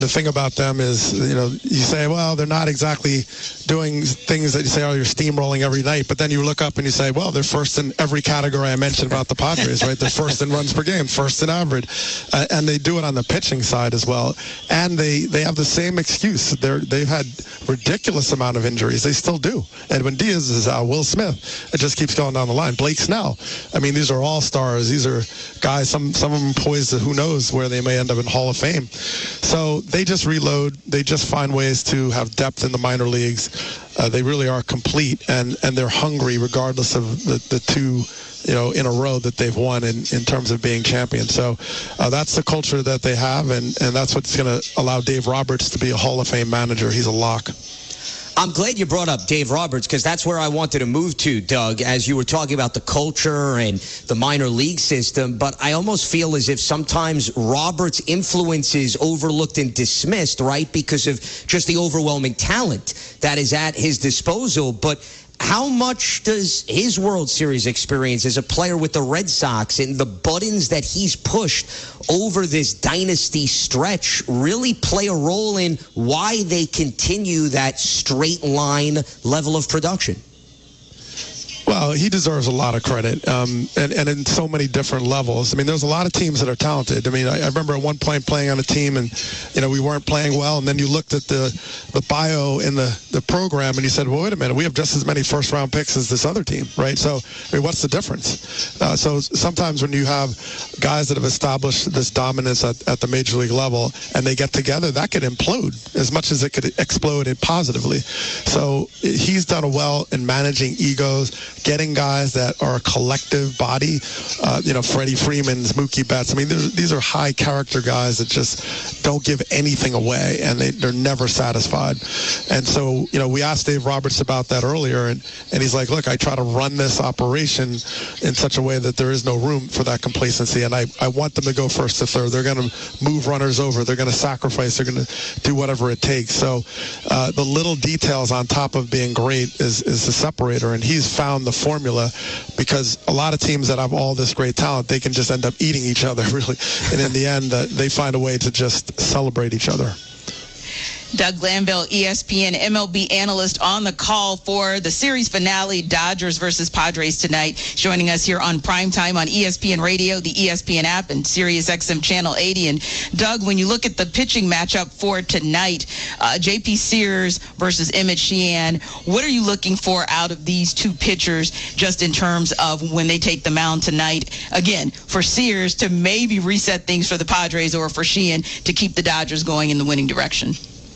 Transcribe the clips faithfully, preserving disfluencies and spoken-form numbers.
The thing about them is, you know, you say, well, they're not exactly doing things that you say, oh, you're steamrolling every night. But then you look up and you say, well, they're first in every category I mentioned about the Padres, right? They're first in runs per game, first in average. Uh, and they do it on the pitching side as well. And they, they have the same excuse. They're, they've had ridiculous amount of injuries. They still do. Edwin Diaz is out. Will Smith. It just keeps going down the line. Blake Snell. I mean, these are all stars. These are guys, some, some of them poised to who knows where they may end up in Hall of Fame. So they just reload. They just find ways to have depth in the minor leagues. Uh, they really are complete, and, and they're hungry regardless of the, the two, you know, in a row that they've won in, in terms of being champions. So uh, that's the culture that they have, and, and that's what's going to allow Dave Roberts to be a Hall of Fame manager. He's a lock. I'm glad you brought up Dave Roberts, because that's where I wanted to move to, Doug, as you were talking about the culture and the minor league system. But I almost feel as if sometimes Roberts' influence is overlooked and dismissed, right, because of just the overwhelming talent that is at his disposal. But how much does his World Series experience as a player with the Red Sox and the buttons that he's pushed over this dynasty stretch really play a role in why they continue that straight line level of production? Well, he deserves a lot of credit, um, and, and in so many different levels. I mean, there's a lot of teams that are talented. I mean, I, I remember at one point playing on a team, and, you know, we weren't playing well, and then you looked at the, the bio in the, the program, and you said, well, wait a minute, we have just as many first-round picks as this other team, right? So, I mean, what's the difference? Uh, so sometimes when you have guys that have established this dominance at, at the major league level, and they get together, that could implode as much as it could explode it positively. So he's done well in managing egos, getting guys that are a collective body, uh, you know, Freddie Freeman's, Mookie Betts. I mean, these are high character guys that just don't give anything away, and they, they're never satisfied. And so, you know, we asked Dave Roberts about that earlier, and, and he's like, look, I try to run this operation in such a way that there is no room for that complacency, and I, I want them to go first to third. They're going to move runners over. They're going to sacrifice. They're going to do whatever it takes. So uh, the little details on top of being great is, is the separator, and he's found the formula, because a lot of teams that have all this great talent, they can just end up eating each other, really. And in the end, uh, they find a way to just celebrate each other. Doug Glanville, E S P N M L B analyst, on the call for the series finale, Dodgers versus Padres tonight, joining us here on Primetime on E S P N Radio, the E S P N app, and Sirius X M Channel eighty. And Doug, when you look at the pitching matchup for tonight, uh, J P Sears versus Emmett Sheehan, what are you looking for out of these two pitchers just in terms of when they take the mound tonight? Again, for Sears to maybe reset things for the Padres, or for Sheehan to keep the Dodgers going in the winning direction?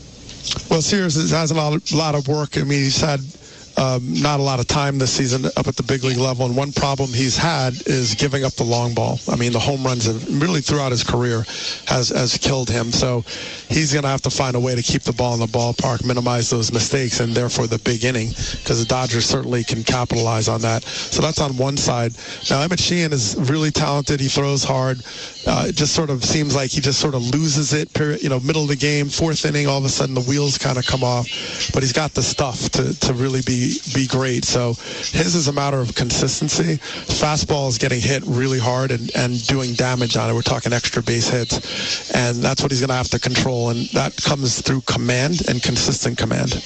Well, Sears has a lot of, lot of work. I mean, he's had um, not a lot of time this season up at the big league level, and one problem he's had is giving up the long ball. I mean, the home runs have really throughout his career has, has killed him. So he's going to have to find a way to keep the ball in the ballpark, minimize those mistakes, and therefore the big inning, because the Dodgers certainly can capitalize on that. So that's on one side. Now, Emmett Sheehan is really talented. He throws hard. Uh, it just sort of seems like he just sort of loses it, period, you know, middle of the game, fourth inning, all of a sudden the wheels kind of come off. But he's got the stuff to, to really be be great. So his is a matter of consistency. Fastball is getting hit really hard and, and doing damage on it. We're talking extra base hits. And that's what he's going to have to control. And that comes through command and consistent command.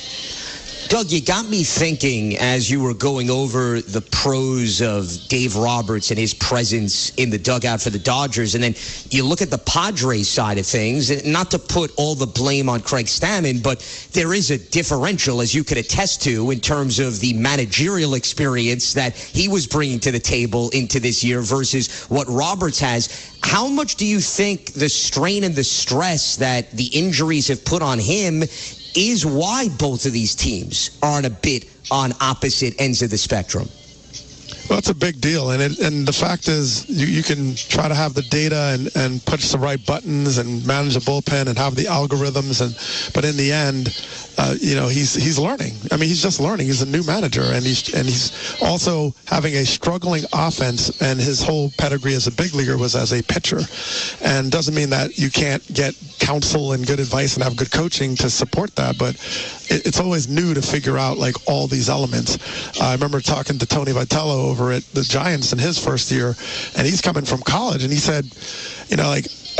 Doug, you got me thinking as you were going over the pros of Dave Roberts and his presence in the dugout for the Dodgers, and then you look at the Padres side of things, and not to put all the blame on Craig Stammen, but there is a differential, as you could attest to, in terms of the managerial experience that he was bringing to the table into this year versus what Roberts has. How much do you think the strain and the stress that the injuries have put on him is why both of these teams are on a bit on opposite ends of the spectrum? Well, it's a big deal, and it, and the fact is you, you can try to have the data and, and push the right buttons and manage the bullpen and have the algorithms, and but in the end, uh, you know, he's he's learning. I mean, he's just learning. He's a new manager, and he's and he's also having a struggling offense, and his whole pedigree as a big leaguer was as a pitcher, and doesn't mean that you can't get counsel and good advice and have good coaching to support that, but it, it's always new to figure out like all these elements. Uh, I remember talking to Tony Vitello over at the Giants in his first year, and he's coming from college, and he said, you know, like,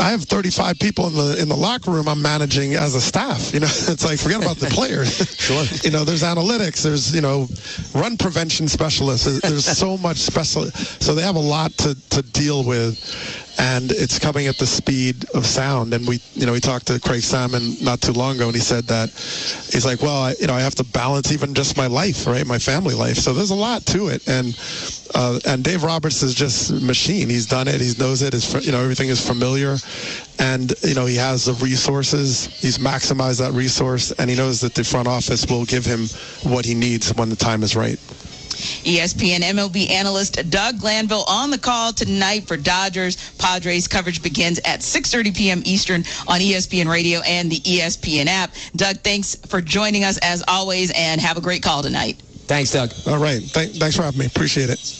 I have thirty-five people in the in the locker room I'm managing as a staff. You know, it's like, forget about the players. Sure. You know, there's analytics, there's, you know, run prevention specialists. There's, there's so much special. So they have a lot to, to deal with, and it's coming at the speed of sound. And we, you know, we talked to Craig Salmon not too long ago, and he said that he's like, well, I, you know, I have to balance even just my life, right, my family life. So there's a lot to it, and uh, and Dave Roberts is just a machine. He's done it. He knows it. It's, you know, everything is familiar, and you know, he has the resources. He's maximized that resource, and he knows that the front office will give him what he needs when the time is right. E S P N M L B analyst Doug Glanville on the call tonight for Dodgers Padres. Coverage begins at six thirty p.m. Eastern on E S P N Radio and the E S P N app. Doug, thanks for joining us as always, and have a great call tonight. Thanks, Doug. All right. Th- thanks for having me. Appreciate it.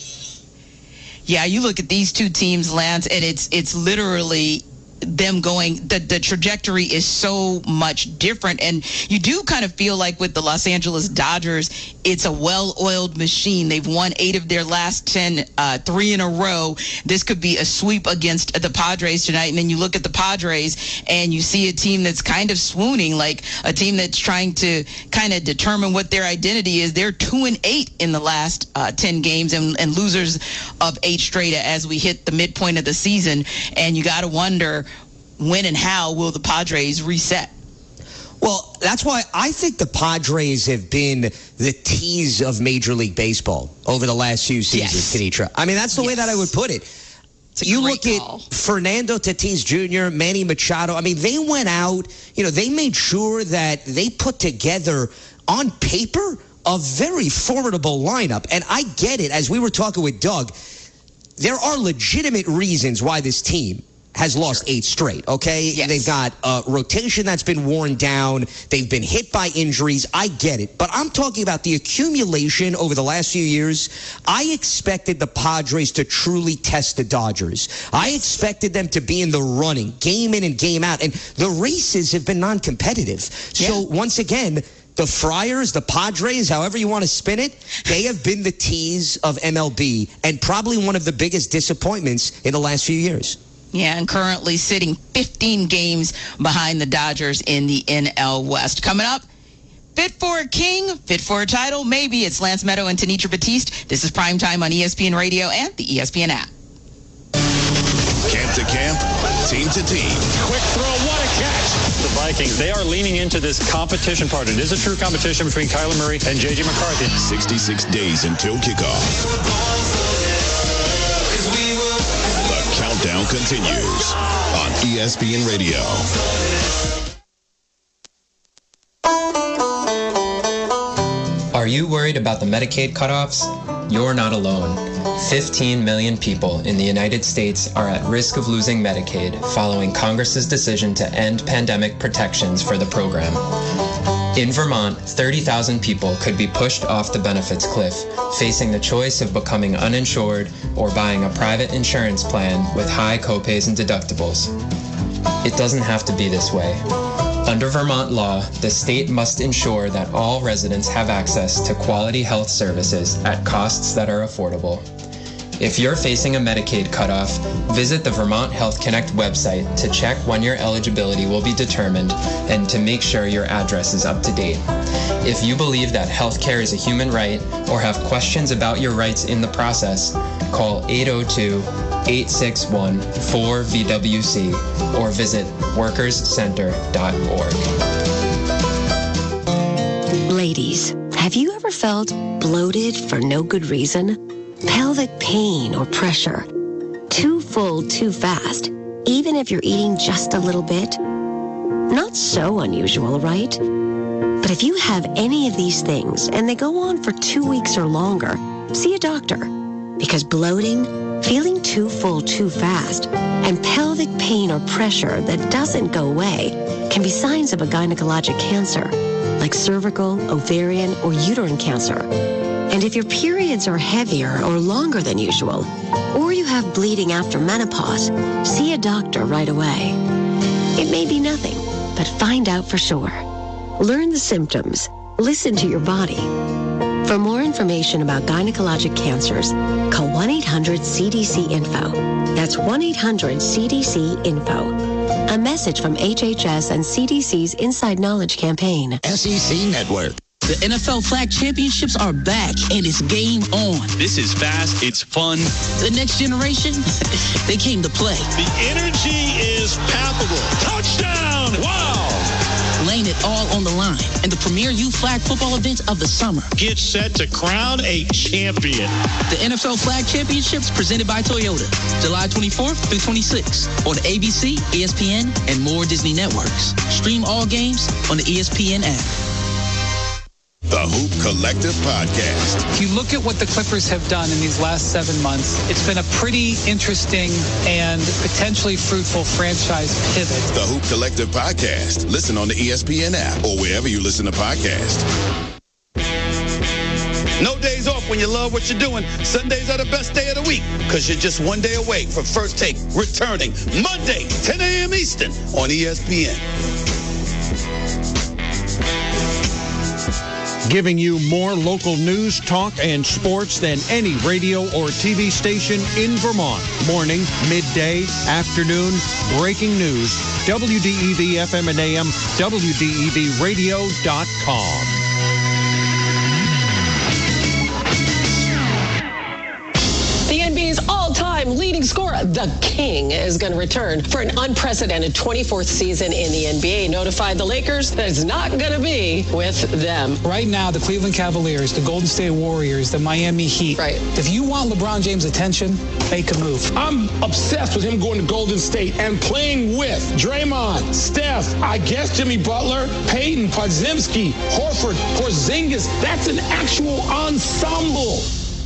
Yeah, you look at these two teams, Lance, and it's it's literally them going, the, the trajectory is so much different. And you do kind of feel like with the Los Angeles Dodgers, it's a well-oiled machine. They've won eight of their last ten, uh, three in a row. This could be a sweep against the Padres tonight. And then you look at the Padres and you see a team that's kind of swooning, like a team that's trying to kind of determine what their identity is. They're two and eight in the last uh, ten games and, and losers of eight straight as we hit the midpoint of the season. And you got to wonder, when and how will the Padres reset? Well, that's why I think the Padres have been the tease of Major League Baseball over the last few seasons, Yes. Kenitra. I mean, that's the Yes. way that I would put it. It's a You great look call. at Fernando Tatis Junior, Manny Machado. I mean, they went out, you know, they made sure that they put together on paper a very formidable lineup. And I get it. As we were talking with Doug, there are legitimate reasons why this team has lost eight straight, okay? Yes. They've got a rotation that's been worn down. They've been hit by injuries. I get it. But I'm talking about the accumulation over the last few years. I expected the Padres to truly test the Dodgers. I expected them to be in the running, game in and game out. And the races have been non-competitive. So Yeah. once again, the Friars, the Padres, however you want to spin it, they have been the tease of M L B and probably one of the biggest disappointments in the last few years. Yeah, and currently sitting fifteen games behind the Dodgers in the N L West. Coming up, fit for a king, fit for a title, maybe. It's Lance Meadow and Tenitra Batiste. This is Primetime on E S P N Radio and the E S P N app. Camp to camp, team to team. Quick throw, what a catch. The Vikings, they are leaning into this competition part. It is a true competition between Kyler Murray and J J McCarthy. sixty-six days until kickoff. The countdown continues on E S P N Radio. Are you worried about the Medicaid cutoffs? You're not alone. fifteen million people in the United States are at risk of losing Medicaid following Congress's decision to end pandemic protections for the program. In Vermont, thirty thousand people could be pushed off the benefits cliff, facing the choice of becoming uninsured or buying a private insurance plan with high copays and deductibles. It doesn't have to be this way. Under Vermont law, the state must ensure that all residents have access to quality health services at costs that are affordable. If you're facing a Medicaid cutoff, visit the Vermont Health Connect website to check when your eligibility will be determined and to make sure your address is up to date. If you believe that healthcare is a human right or have questions about your rights in the process, call eight oh two, eight six one, four V W C or visit workers center dot org. Ladies, have you ever felt bloated for no good reason? Pelvic pain or pressure? Too full too fast, even if you're eating just a little bit? Not so unusual, right? But if you have any of these things and they go on for two weeks or longer, see a doctor. Because bloating, feeling too full too fast, and pelvic pain or pressure that doesn't go away can be signs of a gynecologic cancer, like cervical, ovarian, or uterine cancer. And if your periods are heavier or longer than usual, or you have bleeding after menopause, see a doctor right away. It may be nothing, but find out for sure. Learn the symptoms. Listen to your body. For more information about gynecologic cancers, call one eight hundred C D C info. That's one eight hundred C D C info. A message from H H S and C D C's Inside Knowledge campaign. S E C Network. The N F L Flag Championships are back, and it's game on. This is fast. It's fun. The next generation, they came to play. The energy is palpable. Touchdown! Wow! Laying it all on the line in the premier youth flag football event of the summer. Get set to crown a champion. The N F L Flag Championships presented by Toyota, July twenty-fourth through twenty-sixth on A B C, E S P N, and more Disney networks. Stream all games on the E S P N app. The Hoop Collective Podcast. If you look at what the Clippers have done in these last seven months, it's been a pretty interesting and potentially fruitful franchise pivot. The Hoop Collective Podcast. Listen on the E S P N app or wherever you listen to podcasts. No days off when you love what you're doing. Sundays are the best day of the week because you're just one day away from First Take returning Monday, ten a.m. Eastern on E S P N. Giving you more local news, talk, and sports than any radio or T V station in Vermont. Morning, midday, afternoon, breaking news. W D E V F M and A M, W D E V radio dot com. The N B A's all-time leading scorer, the King, is going to return for an unprecedented twenty-fourth season in the N B A. Notified the Lakers that it's not going to be with them. Right now, the Cleveland Cavaliers, the Golden State Warriors, the Miami Heat. Right. If you want LeBron James' attention, make a move. I'm obsessed with him going to Golden State and playing with Draymond, Steph, I guess Jimmy Butler, Peyton, Podziemski, Horford, Porzingis. That's an actual ensemble.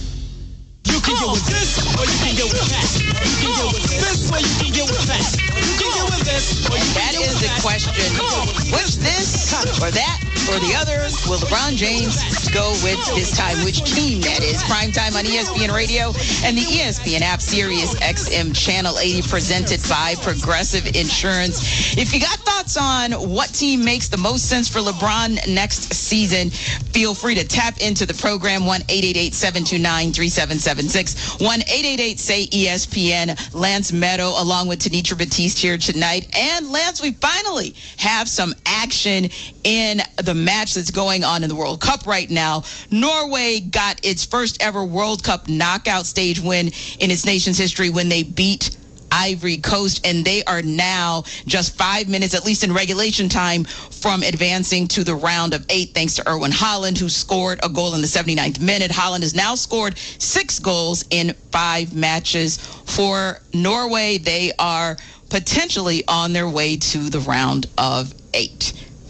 You can get with this, or you can get with that. You can get with this, or you can get with that. You can get with this, or you can That get is with the that. question. Which this, or that, or the other? Will LeBron James go with this time? Which team that is? Prime time on E S P N Radio and the E S P N app, Sirius X M Channel eighty, presented by Progressive Insurance. If you got thoughts on what team makes the most sense for LeBron next season, feel free to tap into the program. one eight eight eight, seven two nine, three seven seven six. one eight eight eight, say E S P N. Lance Meadow along with Tanitra Batiste here tonight. And Lance, we finally have some action in the match that's going on in the World Cup right now. Norway got its first ever World Cup knockout stage win in its nation's history when they beat Ivory Coast, and they are now just five minutes, at least in regulation time, from advancing to the round of eight, thanks to Erwin Haaland, who scored a goal in the seventy-ninth minute. Haaland has now scored six goals in five matches for Norway. They are potentially on their way to the round of eight.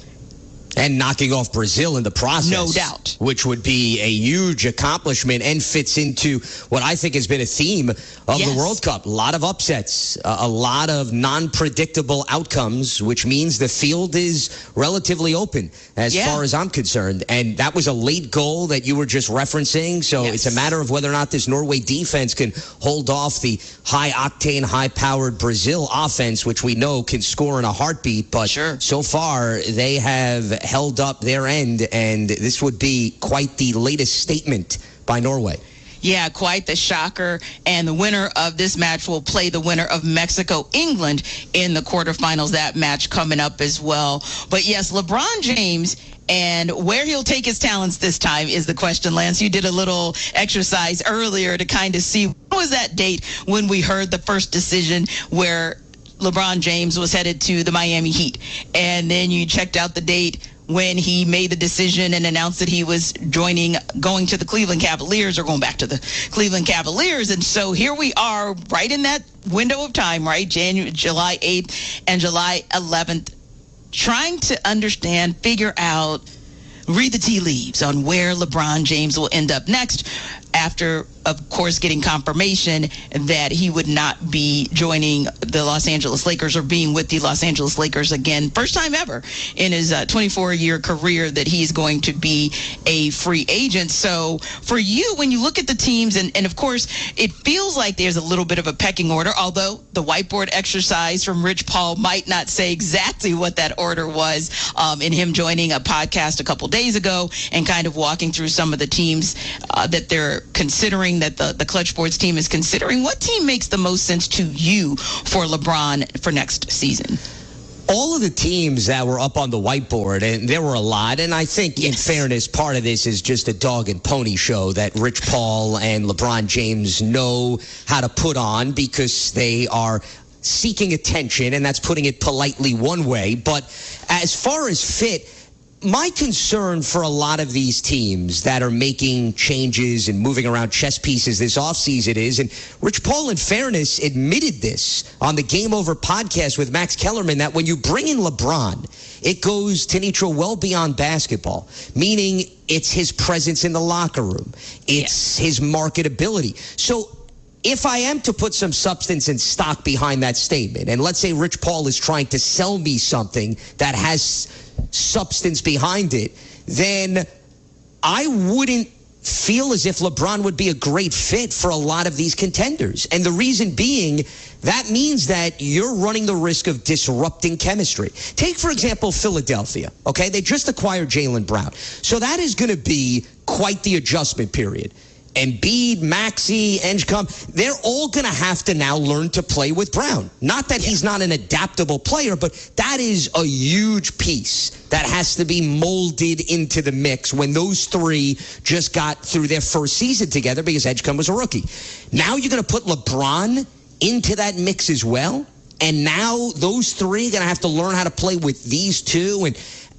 And knocking off Brazil in the process. No doubt. Which would be a huge accomplishment and fits into what I think has been a theme of yes. the World Cup. A lot of upsets, uh, a lot of non-predictable outcomes, which means the field is relatively open as yeah. far as I'm concerned. And that was a late goal that you were just referencing. So yes. it's a matter of whether or not this Norway defense can hold off the high-octane, high-powered Brazil offense, which we know can score in a heartbeat. But sure. so far, they have held up their end, and this would be quite the latest statement by Norway. Yeah, quite the shocker. And the winner of this match will play the winner of Mexico-England in the quarterfinals. That match coming up as well. But yes, LeBron James, and where he'll take his talents this time is the question, Lance. You did a little exercise earlier to kind of see what was that date when we heard the first decision where LeBron James was headed to the Miami Heat. And then you checked out the date when he made the decision and announced that he was joining, going to the Cleveland Cavaliers or going back to the Cleveland Cavaliers. And so here we are right in that window of time, right? January, July eighth and July eleventh, trying to understand, figure out, read the tea leaves on where LeBron James will end up next after, of course, getting confirmation that he would not be joining the Los Angeles Lakers or being with the Los Angeles Lakers again. First time ever in his uh, twenty-four-year career that he's going to be a free agent. So for you, when you look at the teams, and, and of course, it feels like there's a little bit of a pecking order, although the whiteboard exercise from Rich Paul might not say exactly what that order was um, in him joining a podcast a couple days ago and kind of walking through some of the teams uh, that they're considering, that the, the Clutch Sports team is considering. What team makes the most sense to you for LeBron for next season? all of the teams that were up on the whiteboard, and there were a lot, and I think yes. in fairness, part of this is just a dog and pony show that Rich Paul and LeBron James know how to put on because they are seeking attention, and that's putting it politely one way. But as far as fit, my concern for a lot of these teams that are making changes and moving around chess pieces this offseason is, and Rich Paul, in fairness, admitted this on the Game Over podcast with Max Kellerman, that when you bring in LeBron, it goes, Tenitra, well beyond basketball, meaning it's his presence in the locker room. It's yeah. his marketability. So if I am to put some substance and stock behind that statement, and let's say Rich Paul is trying to sell me something that has substance behind it, then I wouldn't feel as if LeBron would be a great fit for a lot of these contenders. And the reason being, that means that you're running the risk of disrupting chemistry. Take, for example, Philadelphia, okay? They just acquired Jaylen Brown. So that is going to be quite the adjustment period. Embiid, Maxey, Edgecombe, they're all going to have to now learn to play with Brown. Not that yeah. he's not an adaptable player, but that is a huge piece that has to be molded into the mix when those three just got through their first season together because Edgecombe was a rookie. Now you're going to put LeBron into that mix as well, and now those three are going to have to learn how to play with these two. And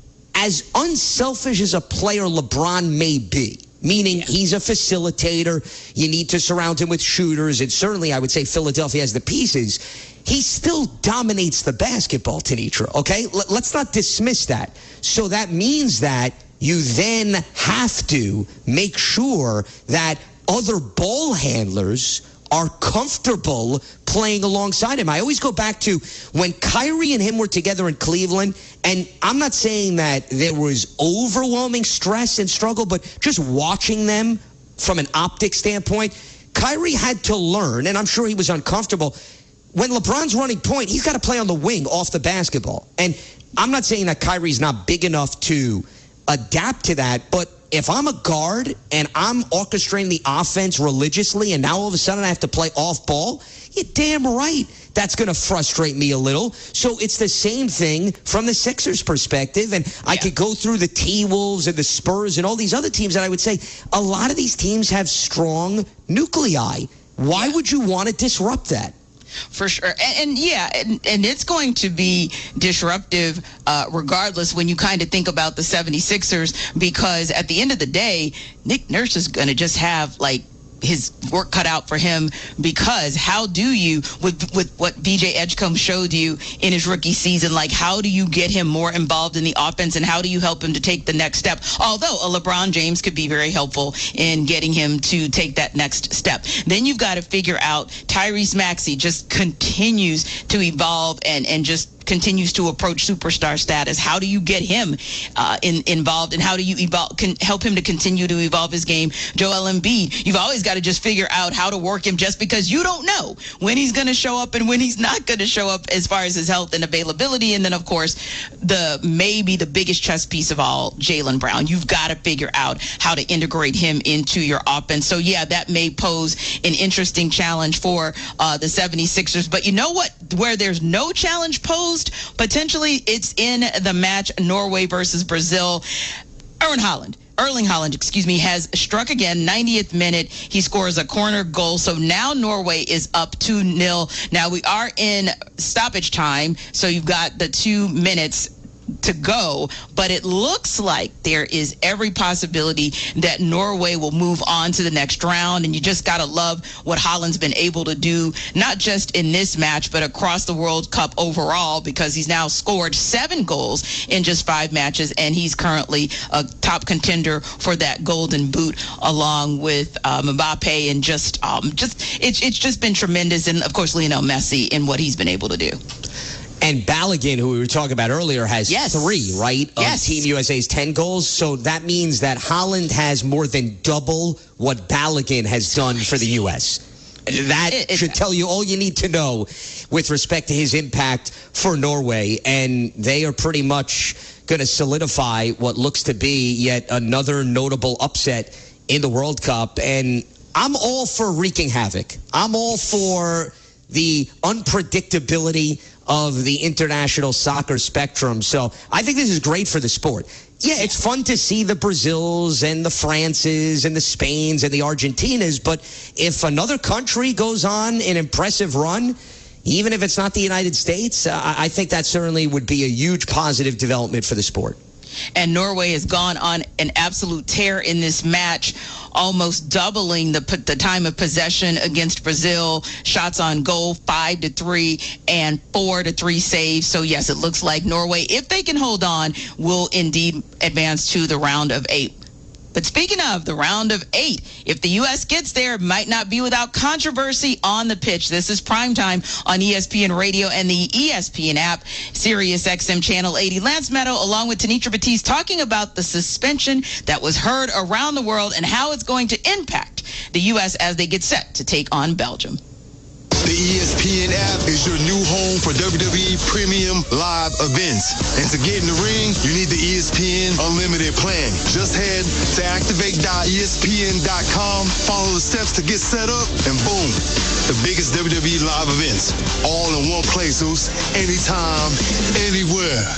as unselfish as a player LeBron may be, meaning he's a facilitator, you need to surround him with shooters, and certainly I would say Philadelphia has the pieces, he still dominates the basketball, Tenitra, okay? L- let's not dismiss that. So that means that you then have to make sure that other ball handlers are comfortable playing alongside him. I always go back to when Kyrie and him were together in Cleveland, and I'm not saying that there was overwhelming stress and struggle, but just watching them from an optic standpoint, Kyrie had to learn, and I'm sure he was uncomfortable. When LeBron's running point, he's got to play on the wing off the basketball. And I'm not saying that Kyrie's not big enough to adapt to that, but if I'm a guard and I'm orchestrating the offense religiously and now all of a sudden I have to play off ball, you're damn right that's going to frustrate me a little. So it's the same thing from the Sixers perspective. And I yeah. could go through the T-Wolves and the Spurs and all these other teams, and I would say a lot of these teams have strong nuclei. Why yeah. would you want to disrupt that? For sure. And, and yeah, and, and it's going to be disruptive uh, regardless when you kind of think about the seventy-sixers, because at the end of the day, Nick Nurse is going to just have like his work cut out for him, because how do you, with with what B J Edgecombe showed you in his rookie season, like how do you get him more involved in the offense and how do you help him to take the next step? Although a LeBron James could be very helpful in getting him to take that next step. Then you've got to figure out Tyrese Maxey just continues to evolve and, and just continues to approach superstar status. How do you get him uh, in, involved, and how do you evolve, can help him to continue to evolve his game? Joel Embiid, you've always got to just figure out how to work him, just because you don't know when he's going to show up and when he's not going to show up as far as his health and availability. And then, of course, the maybe the biggest chess piece of all, Jaylen Brown. You've got to figure out how to integrate him into your offense. So, yeah, that may pose an interesting challenge for uh, the seventy-sixers. But you know what? Where there's no challenge posed, potentially it's in the match Norway versus Brazil. Erling Haaland, Erling Haaland, excuse me, has struck again, ninetieth minute. He scores a corner goal. So now Norway is up two nil. Now we are in stoppage time, so you've got the two minutes to go, but it looks like there is every possibility that Norway will move on to the next round. And you just got to love what Haaland's been able to do, not just in this match, but across the World Cup overall, because he's now scored seven goals in just five matches, and he's currently a top contender for that Golden Boot, along with um, Mbappe, and just, um, just it's it's just been tremendous. And of course, Lionel Messi in what he's been able to do. And Balogun, who we were talking about earlier, has yes. three, right? Yes. Of Team U S A's ten goals. So that means that Haaland has more than double what Balogun has done for the U S. That it, it, should tell you all you need to know with respect to his impact for Norway. And they are pretty much going to solidify what looks to be yet another notable upset in the World Cup. And I'm all for wreaking havoc. I'm all for the unpredictability of the international soccer spectrum. So I think this is great for the sport. Yeah, it's fun to see the Brazils and the Frances and the Spains and the Argentinas, but if another country goes on an impressive run, even if it's not the United States, uh, I think that certainly would be a huge positive development for the sport. And Norway has gone on an absolute tear in this match, almost doubling the the time of possession against Brazil. Shots on goal, five to three and four to three saves. So yes, it looks like Norway, if they can hold on, will indeed advance to the round of eight. But speaking of the round of eight, if the U S gets there, it might not be without controversy on the pitch. This is Primetime on E S P N Radio and the E S P N app, Sirius X M Channel eighty. Lance Meadow, along with Tanitra Batiste, talking about the suspension that was heard around the world and how it's going to impact the U S as they get set to take on Belgium. The E S P N app is your new home for W W E Premium Live events. And to get in the ring, you need the E S P N Unlimited plan. Just head to activate dot E S P N dot com, follow the steps to get set up, and boom, the biggest W W E live events, all in one place, Zeus, anytime, anywhere.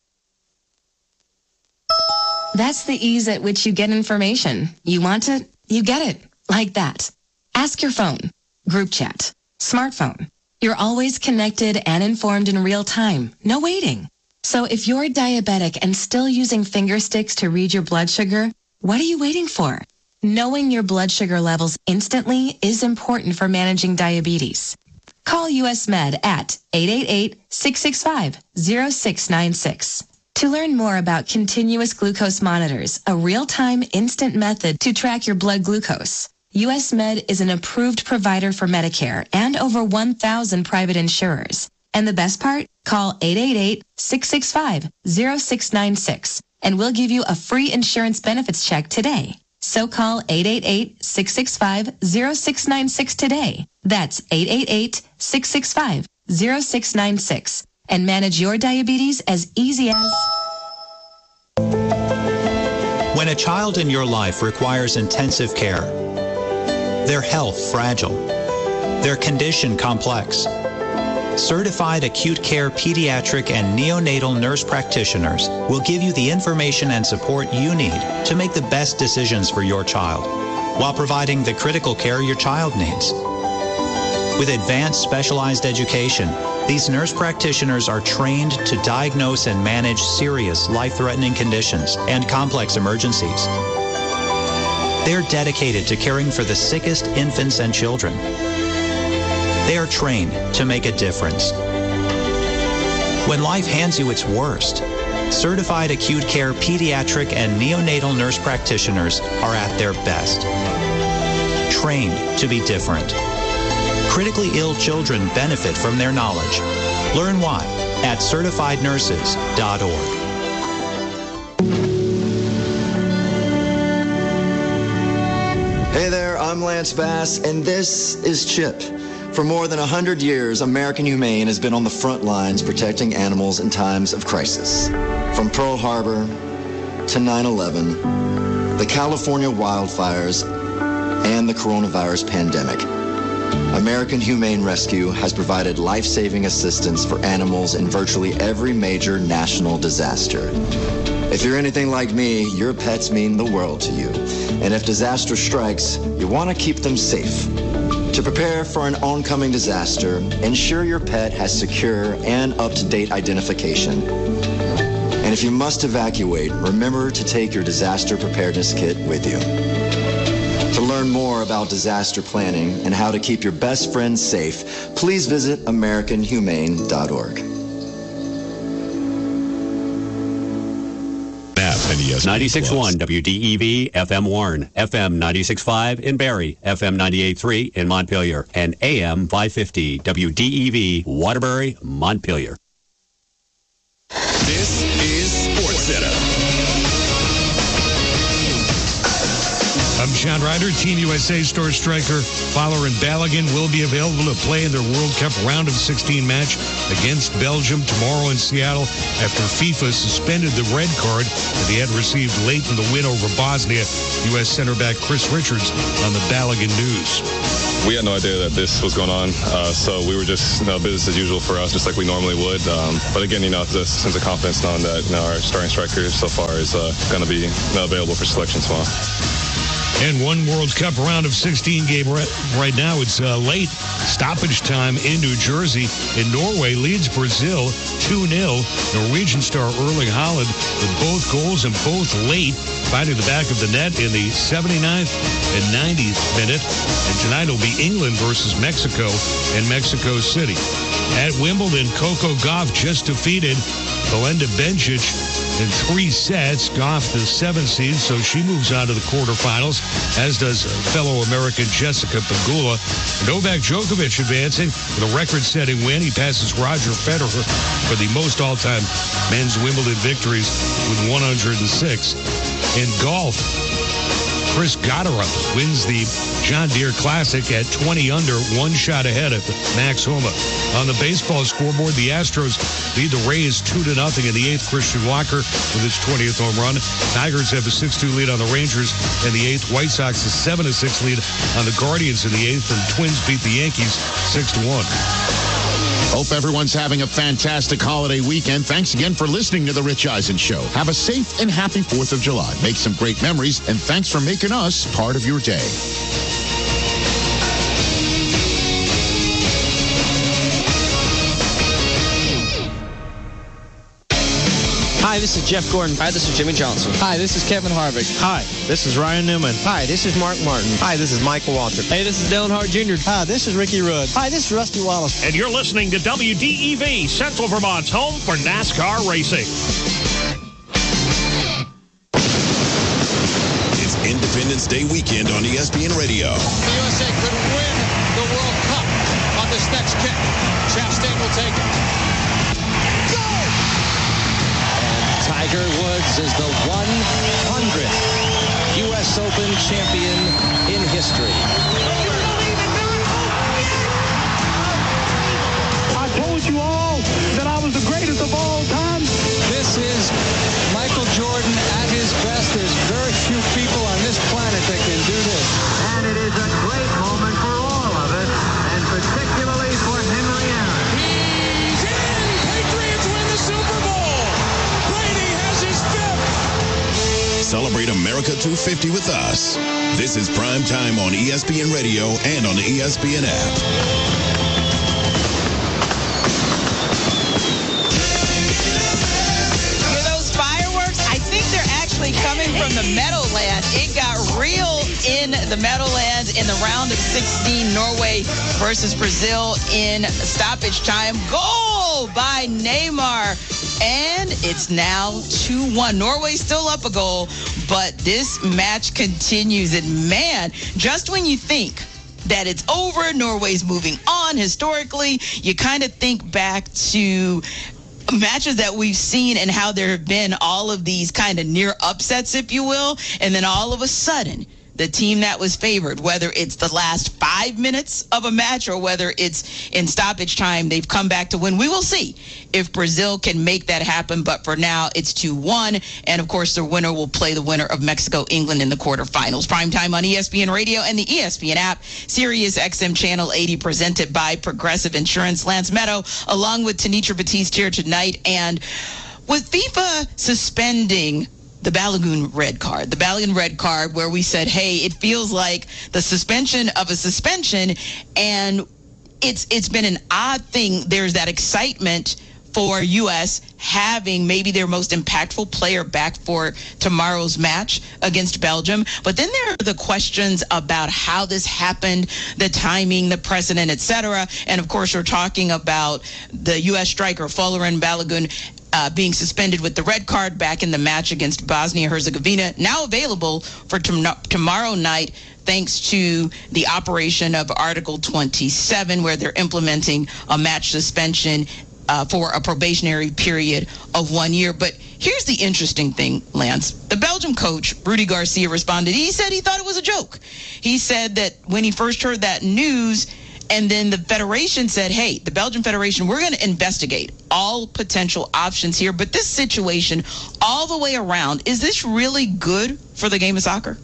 That's the ease at which you get information. You want it, you get it, like that. Ask your phone, group chat, smartphone. You're always connected and informed in real time. No waiting. So if you're diabetic and still using finger sticks to read your blood sugar, what are you waiting for? Knowing your blood sugar levels instantly is important for managing diabetes. Call U S Med at eight eight eight, six six five, zero six nine six. To learn more about continuous glucose monitors, a real-time instant method to track your blood glucose, U S Med is an approved provider for Medicare and over one thousand private insurers. And the best part? Call eight eight eight, six six five, zero six nine six and we'll give you a free insurance benefits check today. So call eight eight eight, six six five, zero six nine six today. That's eight eight eight, six six five, zero six nine six and manage your diabetes as easy as... When a child in your life requires intensive care, their health fragile, their condition complex, certified acute care pediatric and neonatal nurse practitioners will give you the information and support you need to make the best decisions for your child while providing the critical care your child needs. With advanced specialized education, these nurse practitioners are trained to diagnose and manage serious life-threatening conditions and complex emergencies. They're dedicated to caring for the sickest infants and children. They are trained to make a difference. When life hands you its worst, certified acute care pediatric and neonatal nurse practitioners are at their best. Trained to be different. Critically ill children benefit from their knowledge. Learn why at certified nurses dot org. Hey there, I'm Lance Bass, and this is CHIP. For more than one hundred years, American Humane has been on the front lines protecting animals in times of crisis. From Pearl Harbor to nine eleven, the California wildfires, and the coronavirus pandemic, American Humane Rescue has provided life-saving assistance for animals in virtually every major national disaster. If you're anything like me, your pets mean the world to you. And if disaster strikes, you want to keep them safe. To prepare for an oncoming disaster, ensure your pet has secure and up-to-date identification. And if you must evacuate, remember to take your disaster preparedness kit with you. To learn more about disaster planning and how to keep your best friends safe, please visit American Humane dot org. ninety-six point one W D E V F M Warren, F M ninety-six point five in Barrie, F M ninety-eight point three in Montpelier, and A M five fifty W D E V Waterbury, Montpelier. This is SportsCenter. I'm Sean Ryder. Team U S A star striker Fowler and Balogun will be available to play in their World Cup round of sixteen match against Belgium tomorrow in Seattle after FIFA suspended the red card that he had received late in the win over Bosnia. U S center back Chris Richards on the Balogun News. We had no idea that this was going on, uh, so we were just, you know, business as usual for us, just like we normally would. Um, but again, you know, it's a sense of confidence knowing that, you know, our starting striker so far is uh, going to be, you know, available for selection tomorrow. And one World Cup round of sixteen game right, right now. It's uh, late stoppage time in New Jersey. In Norway leads Brazil two nil. Norwegian star Erling Haaland with both goals and both late, finding the back of the net in the seventy-ninth and ninetieth minute. And tonight will be England versus Mexico in Mexico City. At Wimbledon, Coco Gauff just defeated Belinda Bencic in three sets. Gauff, the seventh seed, so she moves on to the quarterfinals, as does fellow American Jessica Pegula. Novak Djokovic advancing with a record-setting win. He passes Roger Federer for the most all-time men's Wimbledon victories with one hundred six. In golf, Chris Gotterup wins the John Deere Classic at twenty under, one shot ahead of Max Homa. On the baseball scoreboard, the Astros lead the Rays two to nothing in the eighth. Christian Walker with his twentieth home run. Tigers have a six two lead on the Rangers in the eighth. White Sox a seven to six lead on the Guardians in the eighth, and Twins beat the Yankees six to one. Hope everyone's having a fantastic holiday weekend. Thanks again for listening to The Rich Eisen Show. Have a safe and happy fourth of July. Make some great memories, and thanks for making us part of your day. Hi, this is Jeff Gordon. Hi, this is Jimmy Johnson. Hi, this is Kevin Harvick. Hi, this is Ryan Newman. Hi, this is Mark Martin. Hi, this is Michael Waltrip. Hey, this is Dale Hart Junior Hi, this is Ricky Rudd. Hi, this is Rusty Wallace. And you're listening to W D E V, Central Vermont's home for NASCAR racing. It's Independence Day weekend on E S P N Radio. The U S A could win the World Cup on this next kick. Chastain will take it. Tiger Woods is the one hundredth U S Open champion in history. I told you all that I was the greatest of all time. This is Michael Jordan at his best. There's very few people on this planet that can do this. And it is a great moment for all of us, and particularly for Henry Aaron. He's in! Patriots win the Super Bowl! Celebrate America two fifty with us. This is Prime Time on E S P N Radio and on the E S P N app. Yeah, those fireworks, I think they're actually coming from the Meadowland. It got real in the Meadowlands in the round of sixteen, Norway versus Brazil in stoppage time. Goal by Neymar. And it's now two one. Norway's still up a goal, but this match continues. And man, just when you think that it's over, Norway's moving on historically, you kind of think back to matches that we've seen and how there have been all of these kind of near upsets, if you will. And then all of a sudden, the team that was favored, whether it's the last five minutes of a match or whether it's in stoppage time, they've come back to win. We will see if Brazil can make that happen. But for now, it's two one. And, of course, the winner will play the winner of Mexico-England in the quarterfinals. Primetime on E S P N Radio and the E S P N app. Sirius X M Channel eighty, presented by Progressive Insurance. Lance Meadow, along with Tanitra Batiste here tonight. And with FIFA suspending the Balogun red card, the Balogun red card, where we said, hey, it feels like the suspension of a suspension, and it's it's been an odd thing. There's that excitement for U S having maybe their most impactful player back for tomorrow's match against Belgium. But then there are the questions about how this happened, the timing, the precedent, et cetera. And, of course, we're talking about the U S striker Folarin Balogun Uh, being suspended with the red card back in the match against Bosnia-Herzegovina, now available for tom- tomorrow night thanks to the operation of Article twenty-seven, where they're implementing a match suspension uh, for a probationary period of one year. But here's the interesting thing, Lance. The Belgium coach, Rudy Garcia, responded. He said he thought it was a joke. He said that when he first heard that news, and then the federation said, hey, the Belgian Federation, we're going to investigate all potential options here. But this situation all the way around, is this really good for the game of soccer?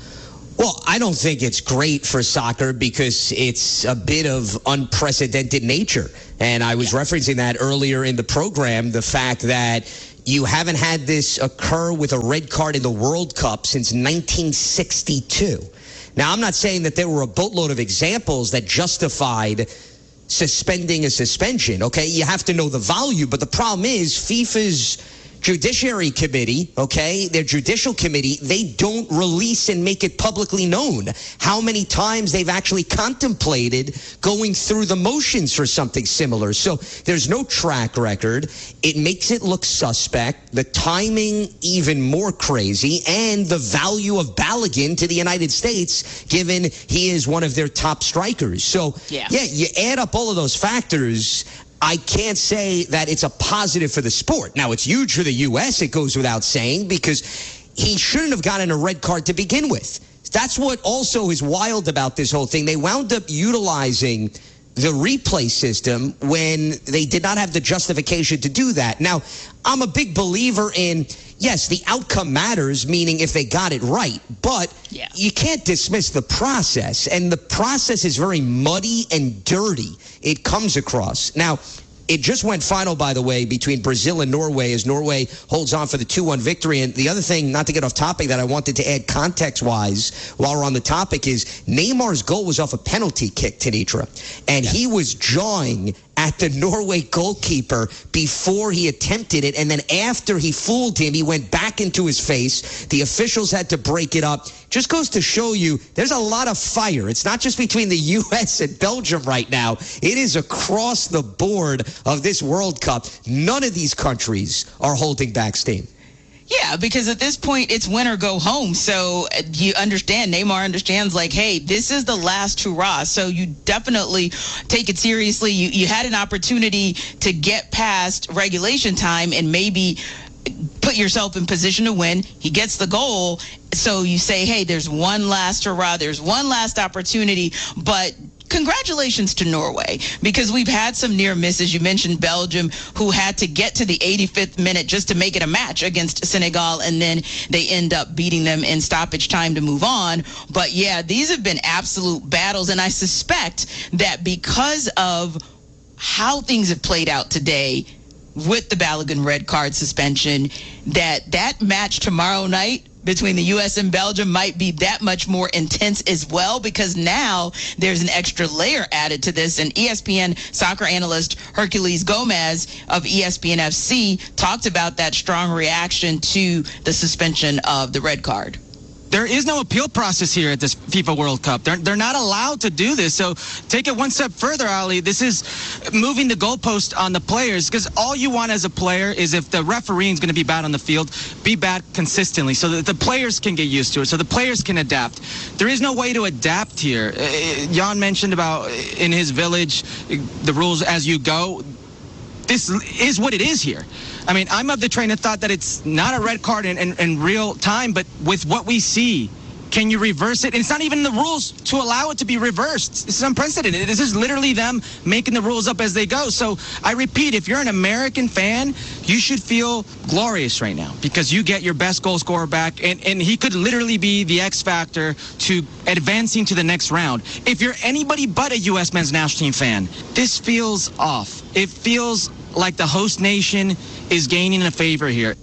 Well, I don't think it's great for soccer because it's a bit of unprecedented nature. And I was yeah. referencing that earlier in the program, the fact that you haven't had this occur with a red card in the World Cup since nineteen sixty-two. Now, I'm not saying that there were a boatload of examples that justified suspending a suspension, okay? You have to know the value, but the problem is FIFA's Judiciary Committee, okay, their judicial committee, they don't release and make it publicly known how many times they've actually contemplated going through the motions for something similar. So there's no track record. It makes it look suspect. The timing even more crazy, and the value of Balogun to the United States, given he is one of their top strikers. So, yeah, yeah you add up all of those factors. I can't say that it's a positive for the sport. Now, it's huge for the U S, it goes without saying, because he shouldn't have gotten a red card to begin with. That's what also is wild about this whole thing. They wound up utilizing the replay system when they did not have the justification to do that. Now, I'm a big believer in, yes, the outcome matters, meaning if they got it right, but yeah. you can't dismiss the process, and the process is very muddy and dirty. It comes across. Now, it just went final, by the way, between Brazil and Norway as Norway holds on for the two one victory. And the other thing, not to get off topic, that I wanted to add context-wise while we're on the topic is Neymar's goal was off a penalty kick, Tanitra. And yeah. he was jawing at the Norway goalkeeper before he attempted it. And then after he fooled him, he went back into his face. The officials had to break it up. Just goes to show you there's a lot of fire. It's not just between the U S and Belgium right now. It is across the board of this World Cup. None of these countries are holding back steam. Yeah, because at this point, it's win or go home. So you understand, Neymar understands, like, hey, this is the last hurrah. So you definitely take it seriously. You, you had an opportunity to get past regulation time and maybe put yourself in position to win. He gets the goal. So you say, hey, there's one last hurrah. There's one last opportunity. But congratulations to Norway, because we've had some near misses. You mentioned Belgium, who had to get to the eighty-fifth minute just to make it a match against Senegal, and then they end up beating them in stoppage time to move on. But yeah, these have been absolute battles, and I suspect that because of how things have played out today with the Balogun red card suspension, that that match tomorrow night between the U S and Belgium might be that much more intense as well, because now there's an extra layer added to this. And E S P N soccer analyst Herculez Gomez of E S P N F C talked about that strong reaction to the suspension of the red card. There is no appeal process here at this FIFA World Cup. They're, they're not allowed to do this. So take it one step further, Ali. This is moving the goalpost on the players, because all you want as a player is, if the refereeing is going to be bad on the field, be bad consistently so that the players can get used to it, so the players can adapt. There is no way to adapt here. Uh, Jan mentioned about in his village, the rules as you go. This is what it is here. I mean, I'm of the train of thought that it's not a red card in, in, in real time, but with what we see, can you reverse it? And it's not even the rules to allow it to be reversed. This is unprecedented. This is literally them making the rules up as they go. So I repeat, if you're an American fan, you should feel glorious right now, because you get your best goal scorer back, and, and he could literally be the X factor to advancing to the next round. If you're anybody but a U S men's national team fan, this feels off. It feels like the host nation is gaining a favor here.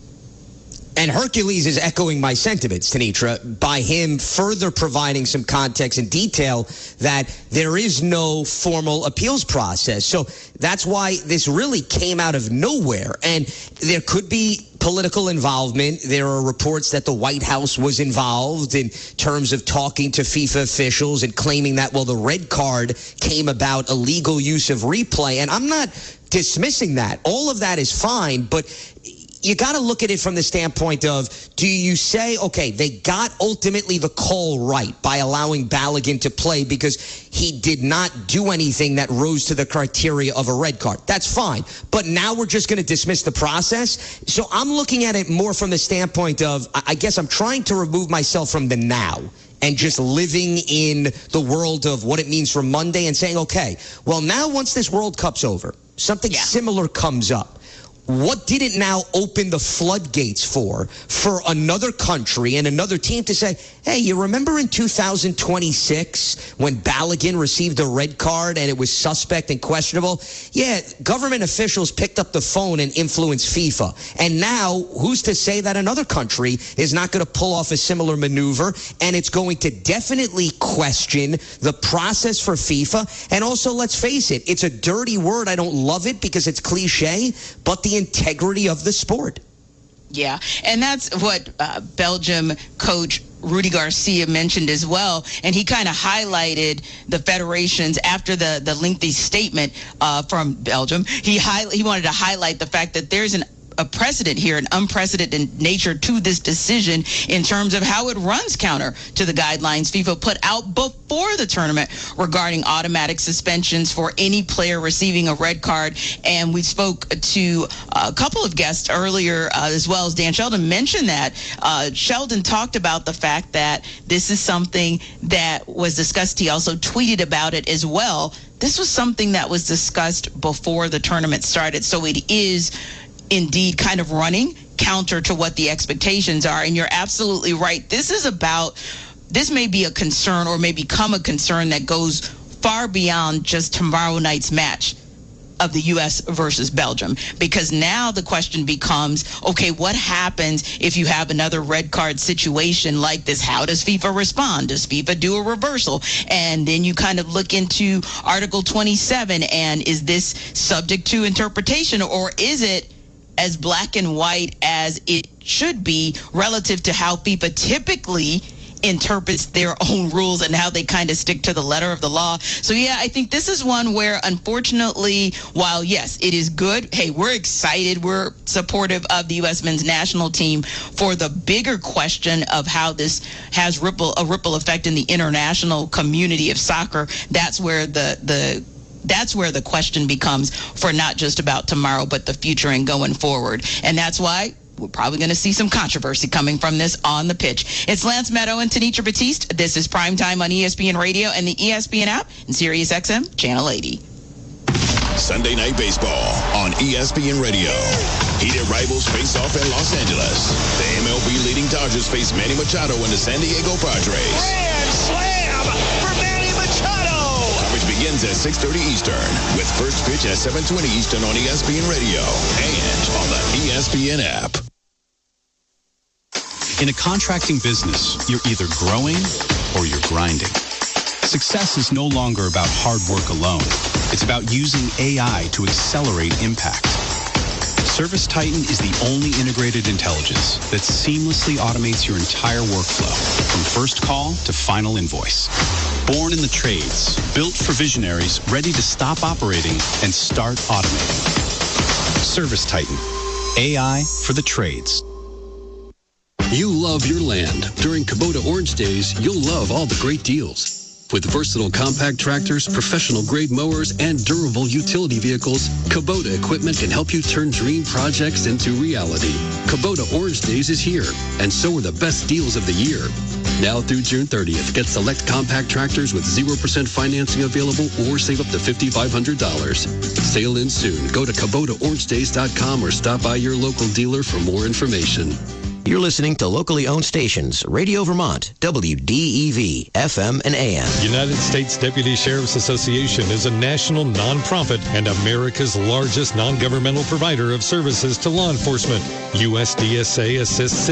And Herculez is echoing my sentiments, Tanitra, by him further providing some context and detail that there is no formal appeals process. So that's why this really came out of nowhere. And there could be political involvement. There are reports that the White House was involved in terms of talking to FIFA officials and claiming that, well, the red card came about illegal use of replay. And I'm not dismissing that. All of that is fine, but you got to look at it from the standpoint of, do you say, okay, they got ultimately the call right by allowing Balogun to play because he did not do anything that rose to the criteria of a red card. That's fine. But now we're just going to dismiss the process. So I'm looking at it more from the standpoint of, I guess I'm trying to remove myself from the now and just living in the world of what it means for Monday and saying, okay, well, now once this World Cup's over, something yeah. similar comes up. What did it now open the floodgates for, for another country and another team to say, hey, you remember in two thousand twenty-six when Balogun received a red card and it was suspect and questionable? Yeah, government officials picked up the phone and influenced FIFA. And now, who's to say that another country is not going to pull off a similar maneuver? And it's going to definitely question the process for FIFA. And also, let's face it, it's a dirty word. I don't love it because it's cliche, but the integrity of the sport. Yeah, and that's what uh, Belgium coach Rudy Garcia mentioned as well, and he kind of highlighted the federations after the, the lengthy statement uh, from Belgium. He high, he wanted to highlight the fact that there's an a precedent here, an unprecedented nature to this decision in terms of how it runs counter to the guidelines FIFA put out before the tournament regarding automatic suspensions for any player receiving a red card. And we spoke to a couple of guests earlier uh, as well as Dan Sheldon mentioned that. Uh, Sheldon talked about the fact that this is something that was discussed. He also tweeted about it as well. This was something that was discussed before the tournament started. So it is indeed kind of running counter to what the expectations are. And you're absolutely right. This is about, this may be a concern or may become a concern that goes far beyond just tomorrow night's match of the U S versus Belgium, because now the question becomes, okay, what happens if you have another red card situation like this? How does FIFA respond? Does FIFA do a reversal? And then you kind of look into Article twenty-seven, and is this subject to interpretation, or is it as black and white as it should be relative to how FIFA typically interprets their own rules and how they kind of stick to the letter of the law? So, yeah, I think this is one where, unfortunately, while, yes, it is good, hey, we're excited, we're supportive of the U S men's national team, for the bigger question of how this has ripple a ripple effect in the international community of soccer, that's where the the That's where the question becomes for not just about tomorrow, but the future and going forward. And that's why we're probably going to see some controversy coming from this on the pitch. It's Lance Meadow and Tanisha Batiste. This is Primetime on E S P N Radio and the E S P N app and Sirius X M Channel eighty. Sunday Night Baseball on E S P N Radio. Heated rivals face off in Los Angeles. The M L B leading Dodgers face Manny Machado and the San Diego Padres. Grand slam for Manny Machado! Begins at six thirty Eastern with first pitch at seven twenty Eastern on E S P N Radio and on the E S P N app. In a contracting business, you're either growing or you're grinding. Success is no longer about hard work alone. It's about using A I to accelerate impact. ServiceTitan is the only integrated intelligence that seamlessly automates your entire workflow from first call to final invoice. Born in the trades, built for visionaries ready to stop operating and start automating. ServiceTitan, A I for the trades. You love your land. During Kubota Orange Days, you'll love all the great deals. With versatile compact tractors, professional-grade mowers, and durable utility vehicles, Kubota equipment can help you turn dream projects into reality. Kubota Orange Days is here, and so are the best deals of the year. Now through June thirtieth, get select compact tractors with zero percent financing available or save up to five thousand five hundred dollars. Sale ends soon. Go to Kubota Orange Days dot com or stop by your local dealer for more information. You're listening to locally owned stations, Radio Vermont, W D E V, F M and A M. United States Deputy Sheriff's Association is a national nonprofit and America's largest non-governmental provider of services to law enforcement. U S D S A assists city,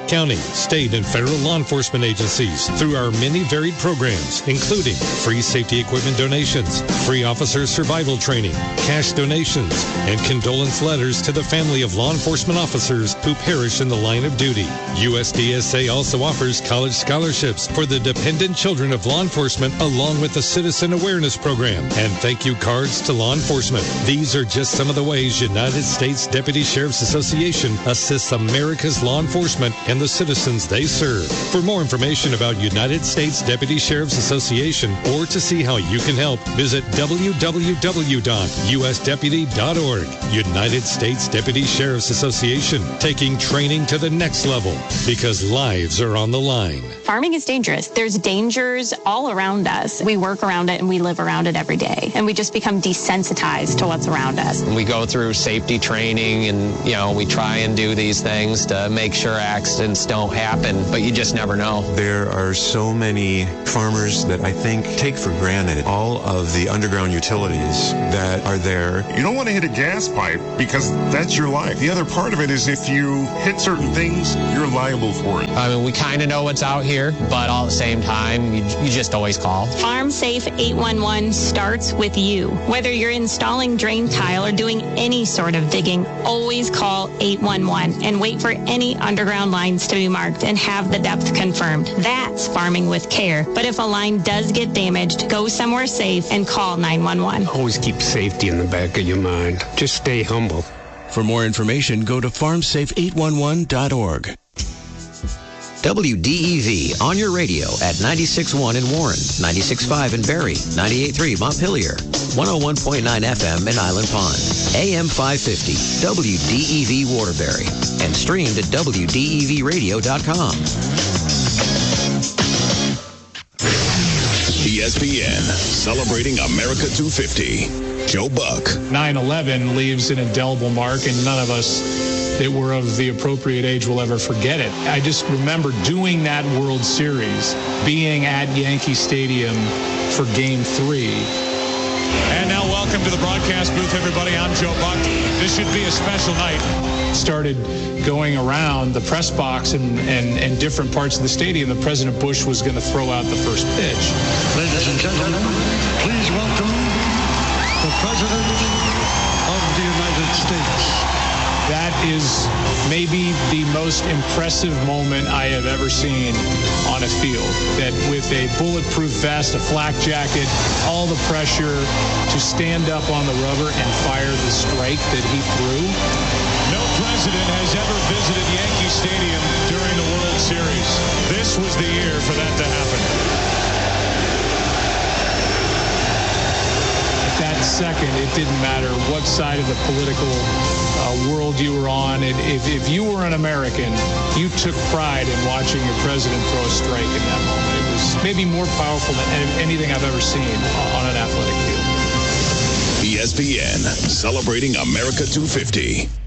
county, state, and federal law enforcement agencies through our many varied programs, including free safety equipment donations, free officer survival training, cash donations, and condolence letters to the family of law enforcement officers who perish in the line of duty. U S D S A also offers college scholarships for the dependent children of law enforcement, along with the Citizen Awareness Program and thank you cards to law enforcement. These are just some of the ways United States Deputy Sheriff's Association assists America's law enforcement and the citizens they serve. For more information about United States Deputy Sheriff's Association or to see how you can help, visit w w w dot u s deputy dot org. United States Deputy Sheriff's Association, taking training to the next level because lives are on the line. Farming is dangerous. There's dangers all around us. We work around it and we live around it every day. And we just become desensitized to what's around us. We go through safety training and, you know, we try and do these things to make sure accidents don't happen, but you just never know. There are so many farmers that I think take for granted all of the underground utilities that are there. You don't want to hit a gas pipe because that's your life. The other part of it is if you hit certain things, you're liable for it. I mean, we kind of know what's out here, but all at the same time, you, you just always call. Farm Safe eight one one starts with you. Whether you're installing drain tile or doing any sort of digging, always call eight one one and wait for any underground lines to be marked and have the depth confirmed. That's farming with care. But if a line does get damaged, go somewhere safe and call nine one one. Always keep safety in the back of your mind. Just stay humble. For more information, go to farm safe eight one one dot org. W D E V on your radio at ninety-six point one in Warren, ninety-six point five in Barrie, ninety-eight point three Montpelier, one oh one point nine F M in Island Pond, A M five fifty, W D E V Waterbury, and streamed at w d e v radio dot com. E S P N, celebrating America two fifty. Joe Buck. nine eleven leaves an indelible mark, and none of us that were of the appropriate age will ever forget it. I just remember doing that World Series, being at Yankee Stadium for Game three. And now welcome to the broadcast booth, everybody. I'm Joe Buck. This should be a special night. Started going around the press box and, and, and different parts of the stadium that President Bush was going to throw out the first pitch. Ladies and gentlemen, please welcome the President of the United States. That is maybe the most impressive moment I have ever seen on a field. That with a bulletproof vest, a flak jacket, all the pressure to stand up on the rubber and fire the strike that he threw. No president has ever visited Yankee Stadium during the World Series. This was the year for that to happen. At that second, it didn't matter what side of the political Uh, world you were on. And if, if you were an American, you took pride in watching your president throw a strike in that moment. It was maybe more powerful than anything I've ever seen on an athletic field. E S P N, celebrating America two fifty.